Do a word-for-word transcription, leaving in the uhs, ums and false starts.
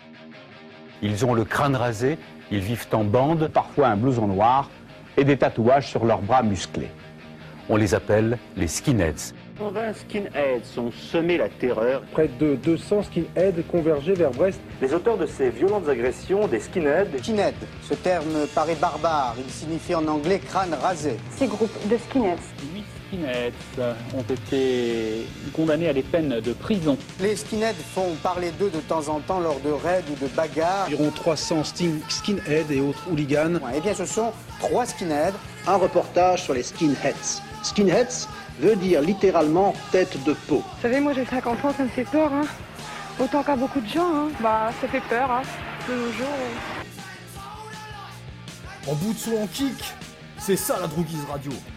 Ils ont le crâne rasé, ils vivent en bande, parfois un blouson noir et des tatouages sur leurs bras musclés. On les appelle les skinheads. cent vingt skinheads ont semé la terreur. Près de deux cents skinheads convergeaient vers Brest. Les auteurs de ces violentes agressions, des skinheads. Skinhead, ce terme paraît barbare, il signifie en anglais crâne rasé. Ces groupes de skinheads. Huit skinheads ont été condamnés à des peines de prison. Les skinheads font parler d'eux de temps en temps lors de raids ou de bagarres. Environ trois cents skinheads et autres hooligans. Eh bien ce sont trois skinheads. Un reportage sur les skinheads. Skinheads veut dire littéralement tête de peau. Vous savez, moi j'ai cinquante ans, ça me fait peur, hein. Autant qu'à beaucoup de gens, hein. Bah, ça fait peur, hein. De nos jours. En bout de son en kick, c'est ça la Droogies Radio.